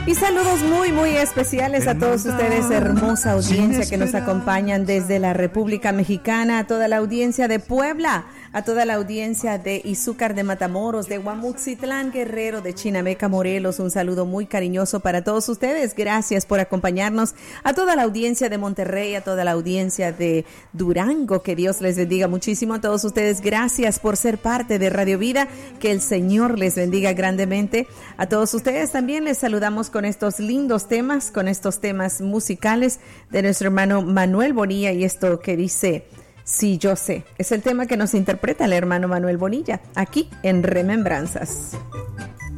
Y saludos muy, muy especiales a todos ustedes, hermosa audiencia que nos acompañan desde la República Mexicana, a toda la audiencia de Puebla, a toda la audiencia de Izúcar de Matamoros, de Guamuxitlán, Guerrero, de Chinameca, Morelos. Un saludo muy cariñoso para todos ustedes. Gracias por acompañarnos. A toda la audiencia de Monterrey, a toda la audiencia de Durango, que Dios les bendiga muchísimo a todos ustedes. Gracias por ser parte de Radio Vida. Que el Señor les bendiga grandemente. A todos ustedes también les saludamos con estos lindos temas, con estos temas musicales de nuestro hermano Manuel Bonilla, y esto que dice Sí, yo sé. Es el tema que nos interpreta el hermano Manuel Bonilla aquí en Remembranzas.